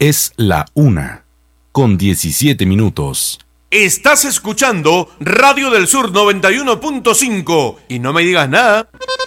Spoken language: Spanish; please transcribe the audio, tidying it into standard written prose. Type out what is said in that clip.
Es la 1:17. Estás escuchando Radio del Sur 91.5 y no me digas nada.